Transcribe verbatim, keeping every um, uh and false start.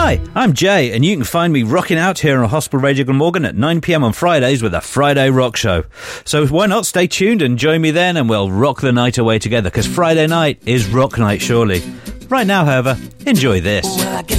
Hi, I'm Jay, and you can find me rocking out here on Hospital Radio Glamorgan at nine p m on Fridays with a Friday Rock Show. So why not stay tuned and join me then, and we'll rock the night away together, because Friday night is rock night, surely. Right now, however, enjoy this. Well, I guess